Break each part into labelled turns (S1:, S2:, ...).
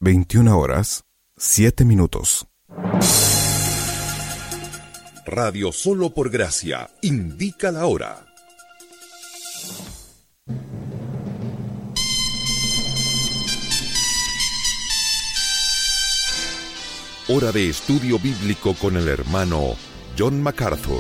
S1: 21:07.
S2: Radio Solo por Gracia indica la hora. Hora de estudio bíblico con el hermano John MacArthur.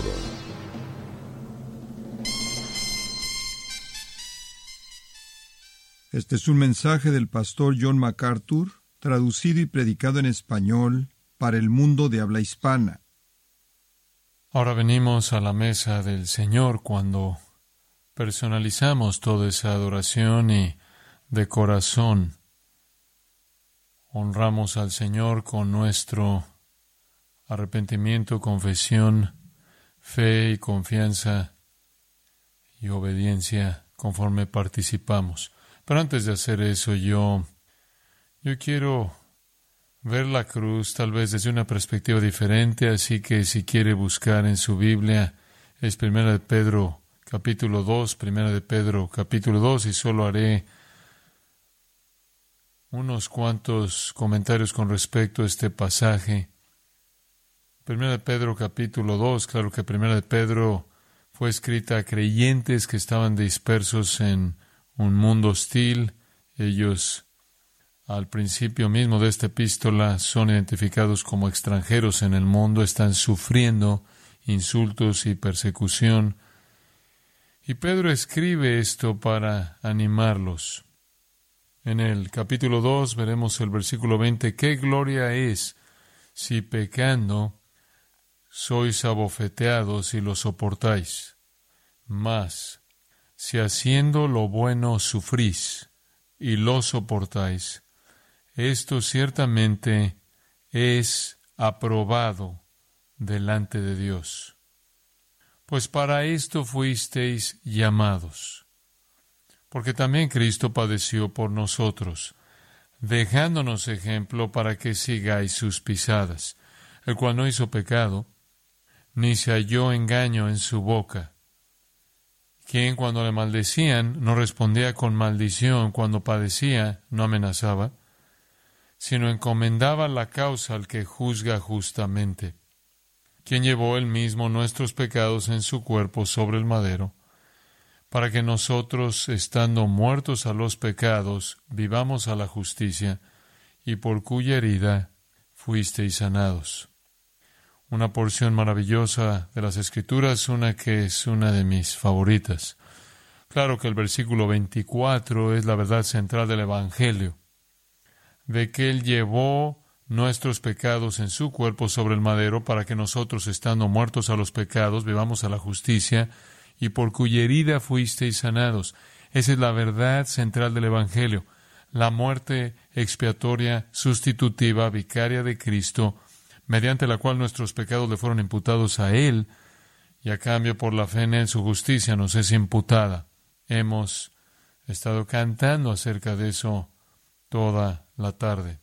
S3: Este es un mensaje del pastor John MacArthur, traducido y predicado en español para el mundo de habla hispana.
S4: Ahora venimos a la mesa del Señor cuando personalizamos toda esa adoración y de corazón honramos al Señor con nuestro arrepentimiento, confesión, fe y confianza y obediencia conforme participamos. Pero antes de hacer eso, yo quiero ver la cruz tal vez desde una perspectiva diferente, así que si quiere buscar en su Biblia, es 1 de Pedro capítulo 2, 1 de Pedro capítulo 2, y solo haré unos cuantos comentarios con respecto a este pasaje. 1 de Pedro capítulo 2, claro que 1 de Pedro fue escrita a creyentes que estaban dispersos en un mundo hostil. Ellos, al principio mismo de esta epístola, son identificados como extranjeros en el mundo, están sufriendo insultos y persecución. Y Pedro escribe esto para animarlos. En el capítulo 2 veremos el versículo 20. ¿Qué gloria es si pecando sois abofeteados y lo soportáis? Mas, si haciendo lo bueno sufrís y lo soportáis, esto ciertamente es aprobado delante de Dios. Pues para esto fuisteis llamados, porque también Cristo padeció por nosotros, dejándonos ejemplo para que sigáis sus pisadas, el cual no hizo pecado, ni se halló engaño en su boca, quien cuando le maldecían no respondía con maldición, cuando padecía no amenazaba, sino encomendaba la causa al que juzga justamente, quien llevó él mismo nuestros pecados en su cuerpo sobre el madero, para que nosotros, estando muertos a los pecados, vivamos a la justicia, y por cuya herida fuisteis sanados. Una porción maravillosa de las Escrituras, una que es una de mis favoritas. Claro que el versículo 24 es la verdad central del Evangelio, de que Él llevó nuestros pecados en su cuerpo sobre el madero para que nosotros, estando muertos a los pecados, vivamos a la justicia, y por cuya herida fuisteis sanados. Esa es la verdad central del Evangelio, la muerte expiatoria, sustitutiva, vicaria de Cristo, mediante la cual nuestros pecados le fueron imputados a Él, y a cambio por la fe en Él su justicia nos es imputada. Hemos estado cantando acerca de eso toda la tarde.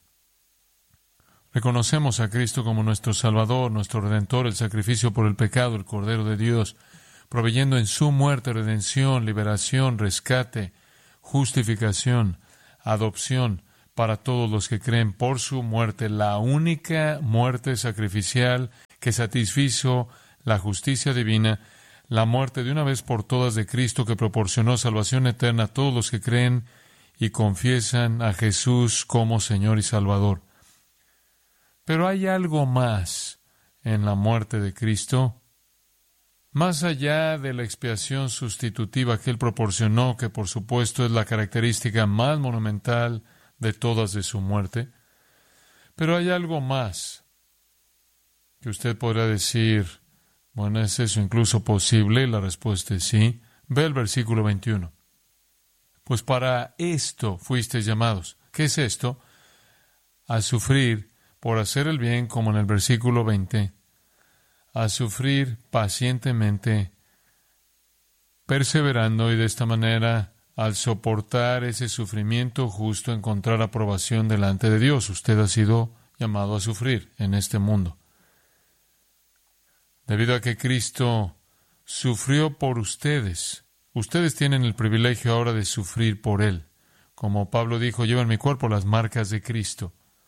S4: Reconocemos a Cristo como nuestro Salvador, nuestro Redentor, el sacrificio por el pecado, el Cordero de Dios, proveyendo en su muerte redención, liberación, rescate, justificación, adopción para todos los que creen por su muerte, la única muerte sacrificial que satisfizo la justicia divina, la muerte de una vez por todas de Cristo que proporcionó salvación eterna a todos los que creen y confiesan a Jesús como Señor y Salvador. Pero hay algo más en la muerte de Cristo, más allá de la expiación sustitutiva que Él proporcionó, que por supuesto es la característica más monumental de todas de su muerte. Pero hay algo más que usted podrá decir, bueno, ¿es eso incluso posible? La respuesta es sí. Ve el versículo 21. Pues para esto fuisteis llamados. ¿Qué es esto? A sufrir por hacer el bien, como en el versículo 20, a sufrir pacientemente, perseverando, y de esta manera, al soportar ese sufrimiento justo, encontrar aprobación delante de Dios. Usted ha sido llamado a sufrir en este mundo. Debido a que Cristo sufrió por ustedes, ustedes tienen el privilegio ahora de sufrir por Él. Como Pablo dijo, llevo en mi cuerpo las marcas de Cristo.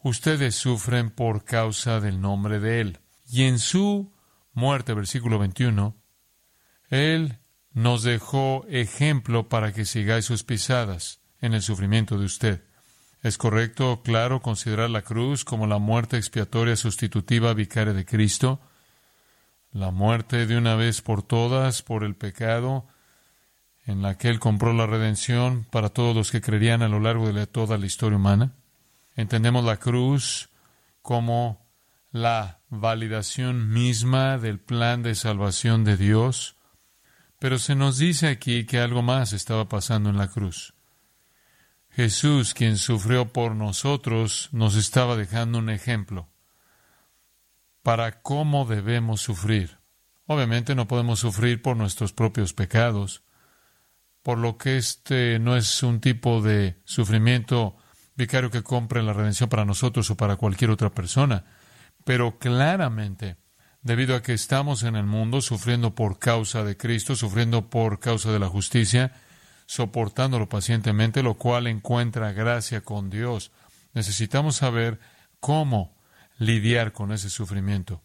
S4: ustedes sufren por causa del nombre de Él. Y en su muerte, versículo 21, Él nos dejó ejemplo para que sigáis sus pisadas en el sufrimiento de usted. ¿Es correcto, claro, considerar la cruz como la muerte expiatoria sustitutiva vicaria de Cristo? La muerte de una vez por todas por el pecado, en la que Él compró la redención para todos los que creerían a lo largo de toda la historia humana. Entendemos la cruz como la validación misma del plan de salvación de Dios, pero se nos dice aquí que algo más estaba pasando en la cruz. Jesús, quien sufrió por nosotros, nos estaba dejando un ejemplo para cómo debemos sufrir. Obviamente no podemos sufrir por nuestros propios pecados, por lo que este no es un tipo de sufrimiento vicario que compre la redención para nosotros o para cualquier otra persona. Pero claramente, debido a que estamos en el mundo sufriendo por causa de Cristo, sufriendo por causa de la justicia, soportándolo pacientemente, lo cual encuentra gracia con Dios, necesitamos saber cómo lidiar con ese sufrimiento.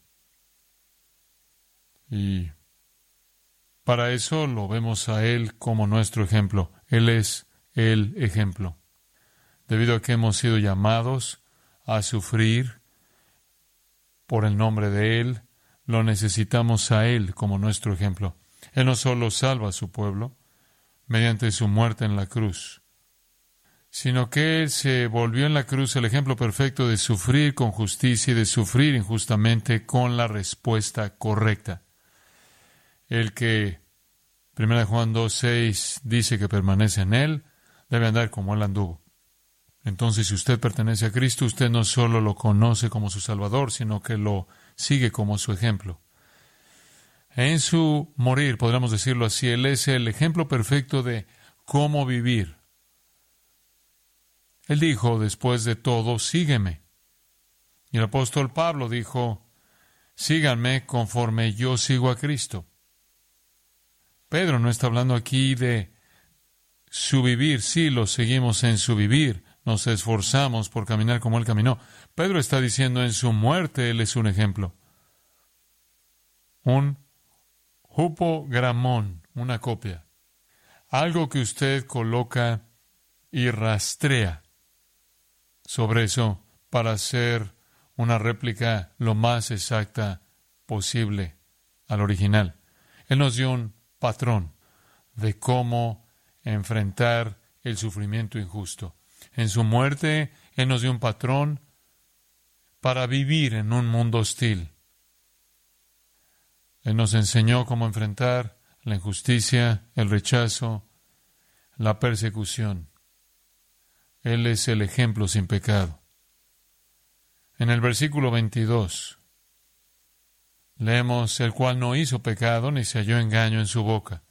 S4: Y para eso lo vemos a Él como nuestro ejemplo. Él es el ejemplo. Debido a que hemos sido llamados a sufrir por el nombre de Él, lo necesitamos a Él como nuestro ejemplo. Él no solo salva a su pueblo mediante su muerte en la cruz, sino que Él se volvió en la cruz el ejemplo perfecto de sufrir con justicia y de sufrir injustamente con la respuesta correcta. El que 1 Juan 2:6 dice que permanece en Él, debe andar como Él anduvo. Entonces, si usted pertenece a Cristo, usted no solo lo conoce como su Salvador, sino que lo sigue como su ejemplo. En su morir, podríamos decirlo así, Él es el ejemplo perfecto de cómo vivir. Él dijo, después de todo, sígueme. Y el apóstol Pablo dijo, síganme conforme yo sigo a Cristo. Pedro no está hablando aquí de su vivir. Sí, lo seguimos en su vivir. Nos esforzamos por caminar como Él caminó. Pedro está diciendo en su muerte Él es un ejemplo. Un hupogramón, una copia. Algo que usted coloca y rastrea sobre eso para hacer una réplica lo más exacta posible al original. Él nos dio un patrón de cómo enfrentar el sufrimiento injusto. En su muerte, Él nos dio un patrón para vivir en un mundo hostil. Él nos enseñó cómo enfrentar la injusticia, el rechazo, la persecución. Él es el ejemplo sin pecado. En el versículo 22, leemos, el cual no hizo pecado ni se halló engaño en su boca.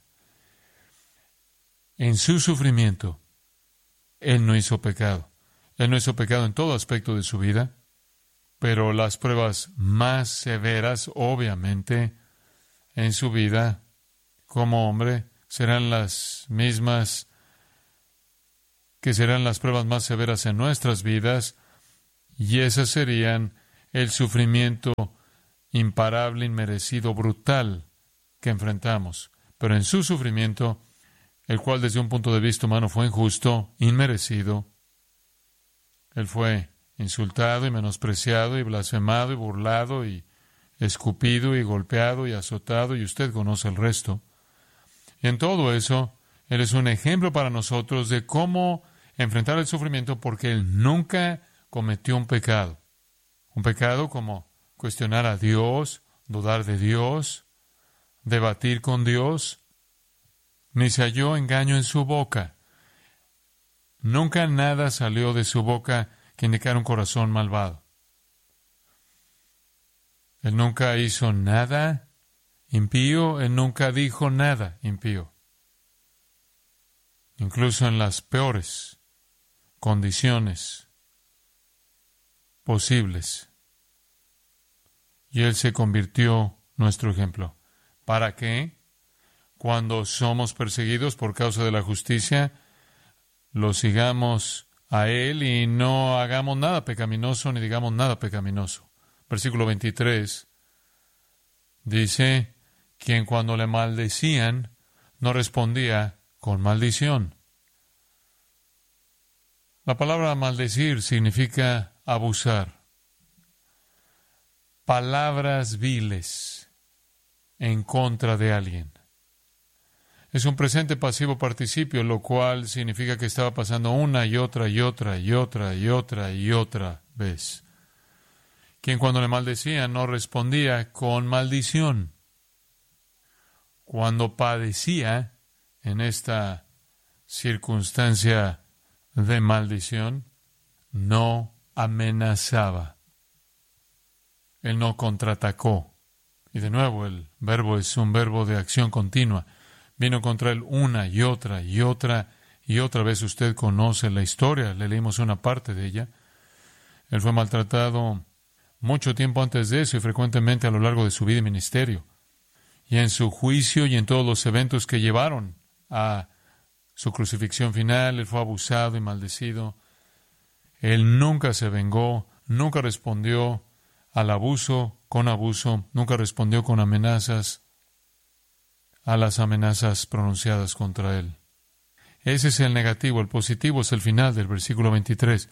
S4: En su sufrimiento, Él no hizo pecado. Él no hizo pecado en todo aspecto de su vida, pero las pruebas más severas, obviamente, en su vida como hombre, serán las mismas que serán las pruebas más severas en nuestras vidas, y esas serían el sufrimiento imparable, inmerecido, brutal que enfrentamos. Pero en su sufrimiento, el cual desde un punto de vista humano fue injusto, inmerecido, Él fue insultado y menospreciado y blasfemado y burlado y escupido y golpeado y azotado, y usted conoce el resto. Y en todo eso, Él es un ejemplo para nosotros de cómo enfrentar el sufrimiento, porque Él nunca cometió un pecado. Un pecado como cuestionar a Dios, dudar de Dios, debatir con Dios. Ni se halló engaño en su boca. Nunca nada salió de su boca que indicara un corazón malvado. Él nunca hizo nada impío, Él nunca dijo nada impío. Incluso en las peores condiciones posibles. Y Él se convirtió nuestro ejemplo. ¿Para qué? Cuando somos perseguidos por causa de la justicia, lo sigamos a Él y no hagamos nada pecaminoso ni digamos nada pecaminoso. Versículo 23 dice, quien cuando le maldecían no respondía con maldición. La palabra maldecir significa abusar. Palabras viles en contra de alguien. Es un presente pasivo participio, lo cual significa que estaba pasando una y otra y otra y otra y otra y otra vez. Quien cuando le maldecía no respondía con maldición. Cuando padecía en esta circunstancia de maldición, no amenazaba. Él no contraatacó. Y de nuevo, el verbo es un verbo de acción continua. Vino contra él una y otra y otra y otra vez. Usted conoce la historia, le leímos una parte de ella. Él fue maltratado mucho tiempo antes de eso y frecuentemente a lo largo de su vida y ministerio. Y en su juicio y en todos los eventos que llevaron a su crucifixión final, él fue abusado y maldecido. Él nunca se vengó, nunca respondió al abuso con abuso, nunca respondió con amenazas a las amenazas pronunciadas contra él. Ese es el negativo. El positivo es el final del versículo 23.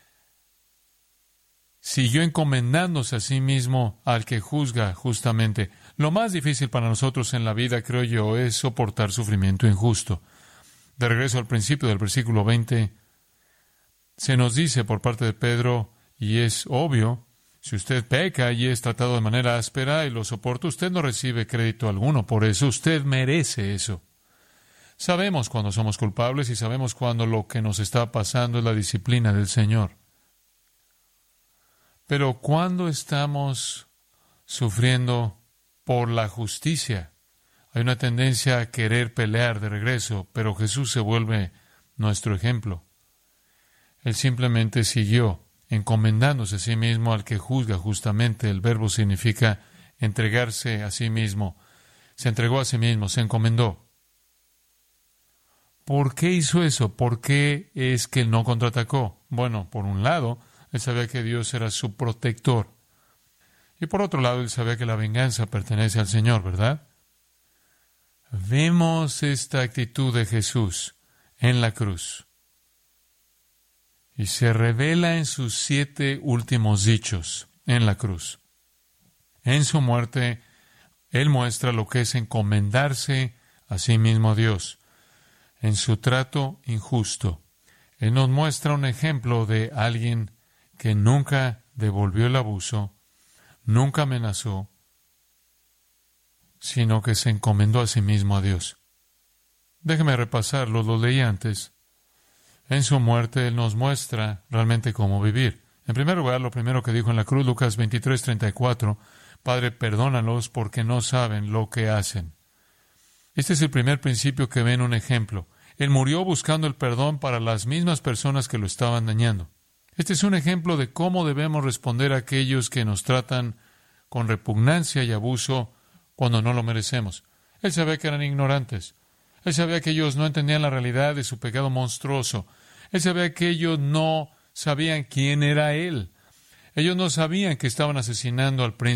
S4: Siguió encomendándose a sí mismo al que juzga justamente. Lo más difícil para nosotros en la vida, creo yo, es soportar sufrimiento injusto. De regreso al principio del versículo 20, se nos dice por parte de Pedro, y es obvio, si usted peca y es tratado de manera áspera y lo soporta, usted no recibe crédito alguno por eso. Usted merece eso. Sabemos cuando somos culpables y sabemos cuando lo que nos está pasando es la disciplina del Señor. Pero cuando estamos sufriendo por la justicia, hay una tendencia a querer pelear de regreso, pero Jesús se vuelve nuestro ejemplo. Él simplemente siguió encomendándose a sí mismo al que juzga justamente. El verbo significa entregarse a sí mismo. Se entregó a sí mismo, se encomendó. ¿Por qué hizo eso? ¿Por qué es que él no contraatacó? Bueno, por un lado, él sabía que Dios era su protector. Y por otro lado, él sabía que la venganza pertenece al Señor, ¿verdad? Vemos esta actitud de Jesús en la cruz. Y se revela en sus 7 últimos dichos en la cruz. En su muerte, Él muestra lo que es encomendarse a sí mismo a Dios. En su trato injusto, Él nos muestra un ejemplo de alguien que nunca devolvió el abuso, nunca amenazó, sino que se encomendó a sí mismo a Dios. Déjeme repasarlo, lo leí antes. En su muerte, Él nos muestra realmente cómo vivir. En primer lugar, lo primero que dijo en la cruz, Lucas 23:34, Padre, perdónalos porque no saben lo que hacen. Este es el primer principio que ve en un ejemplo. Él murió buscando el perdón para las mismas personas que lo estaban dañando. Este es un ejemplo de cómo debemos responder a aquellos que nos tratan con repugnancia y abuso cuando no lo merecemos. Él sabía que eran ignorantes. Él sabía que ellos no entendían la realidad de su pecado monstruoso. Él sabía que ellos no sabían quién era Él. Ellos no sabían que estaban asesinando al príncipe